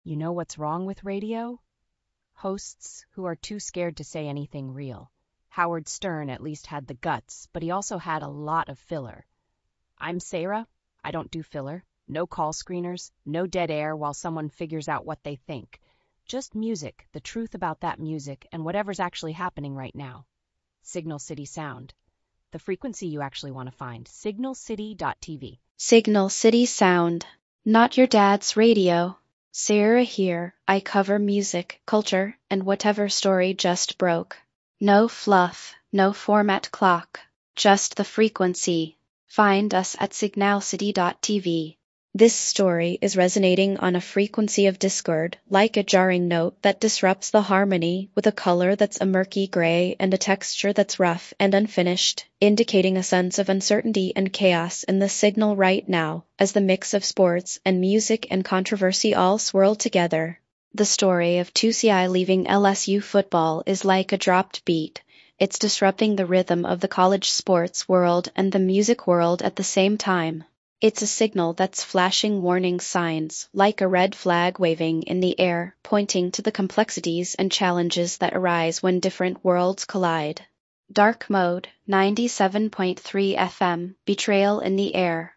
You know what's wrong with radio? Hosts who are too scared to say anything real. Howard Stern at least had the guts, but he also had a lot of filler. I'm Sarah. I don't do filler. No call screeners, no dead air while someone figures out what they think. Just music, the truth about that music, and whatever's actually happening right now. Signal City Sound. The frequency you actually want to find. signalcity.tv. Signal City Sound. Not your dad's radio. Sarah here. I cover music, culture, and whatever story just broke. No fluff, no format clock. Just the frequency. Find us at signalcity.tv. This story is resonating on a frequency of discord, like a jarring note that disrupts the harmony, with a color that's a murky gray and a texture that's rough and unfinished, indicating a sense of uncertainty and chaos in the signal right now, as the mix of sports and music and controversy all swirl together. The story of 2CI leaving LSU football is like a dropped beat. It's disrupting the rhythm of the college sports world and the music world at the same time. It's a signal that's flashing warning signs, like a red flag waving in the air, pointing to the complexities and challenges that arise when different worlds collide. Dark Mode, 97.3 FM, Betrayal in the Air.